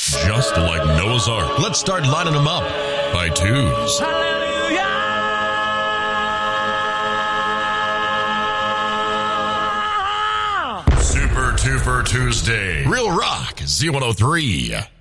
Just like Noah's Ark. Let's start lining them up by twos. Super Tuesday. Real Rock Z103.